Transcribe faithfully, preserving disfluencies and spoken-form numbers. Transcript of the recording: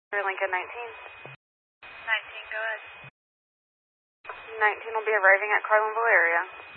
Lincoln nineteen. nineteen, go ahead. nineteen will be arriving at Carlinville area.